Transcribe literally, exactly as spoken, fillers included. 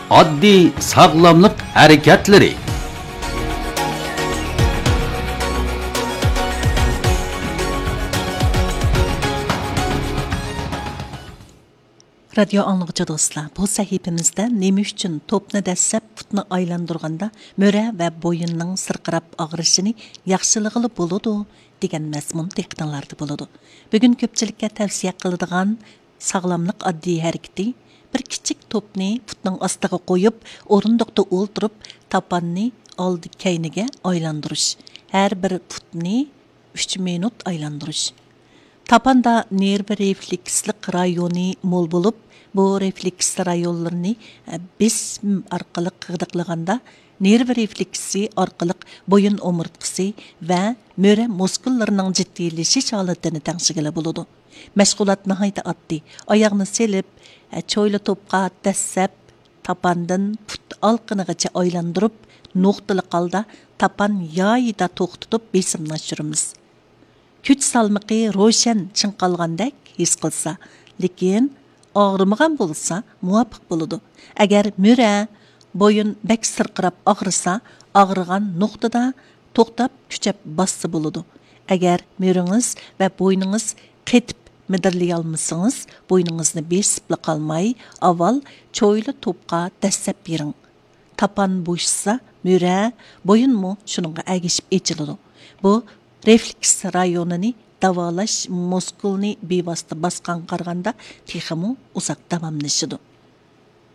oddiy sog'lomlik harakatlari. Radyo anlıqçı dostlar, bu sahifimizde nemi üçün topni dəssəb putni aylandırğanda möre və boyunның sırqırab ağrışını yaxşılığılı buludu degan məzmun texniqalarda buludu. Bugün köpçülükə tavsiyə qıladigan sağlamlıq addi hareketi bir kichik topni putning ostiga qo'yib, o'rindiqda o'ltirib, tapanni oldi keyniga aylandirish. Har bir putni uch minut aylandirish. Tapanda nerv reflekslik rayoni mo'l bo'lib, bu refleks rayonlarini biz orqali qig'diqlaganda nerv refleksi orqali bo'yin o'mirtqisi va mo'ra muskullarining jiddiylashish holatini tangshigila bo'ladi. Mashg'ulot nihoyatda oddiy. Oyoqni selib, cho'yli to'pqa dassab, tapandan put olqinigacha aylantirib, nuqtali holda tapan yoyida to'xtatib besimni oshiramiz. Kuch salmaqi ro'shan chinqalgandek his qilsa, lekin og'rimagan bo'lsa, muvofiq bo'ladi. Agar mo'ra bo'yin bak sirqirab og'risa, og'rigan nuqtada to'xtab kuchab bassa bo'ladi. Agar mo'ringiz va bo'yningiz qetib midirlay olmasangiz, bo'yningizni besibli qolmay, avval cho'yli to'pqa dassab bering. Tapan bo'shsa, mo'ra, bo'yinmi shuningga agishib echiladi. Bu refleks rayonini davolash muskulni bevosita bosgan qaraganda texmi uzoq davomlashadi.